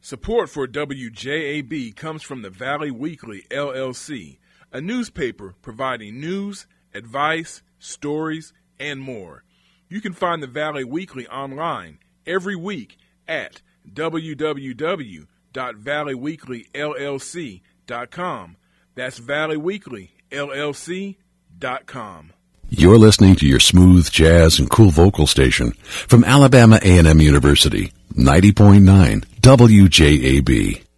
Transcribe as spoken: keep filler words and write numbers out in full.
Support for W J A B comes from the Valley Weekly, L L C, a newspaper providing news, advice, stories, and more. You can find the Valley Weekly online every week at w w w dot valley weekly l l c dot com. That's valley weekly l l c dot com. You're listening to your smooth jazz and cool vocal station from Alabama A and M University, ninety point nine W J A B.